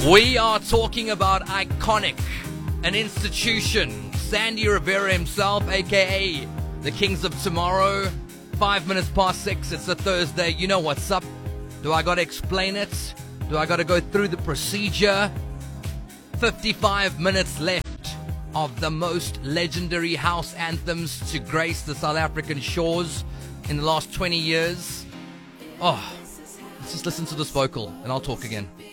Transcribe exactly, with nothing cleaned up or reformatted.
We are talking about iconic, an institution, Sandy Rivera himself, aka the Kings of Tomorrow. Five minutes past six, it's a Thursday. You know what's up. Do I gotta explain it? Do I gotta go through the procedure? fifty-five minutes left of the most legendary house anthems to grace the South African shores in the last twenty years. Oh, let's just listen to this vocal and I'll talk again.